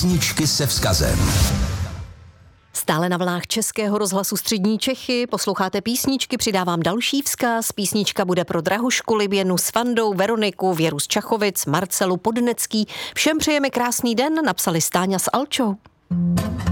Písničky se vzkazem. Stále na vlnách Českého rozhlasu Střední Čechy, posloucháte písničky, přidávám další vzkaz. Písnička bude pro Drahušku, Liběnu s Vandou, Veroniku, Věru z Čachovic, Marcelu Podnecký. Všem přejeme krásný den, napsali Stáňa s Alčou.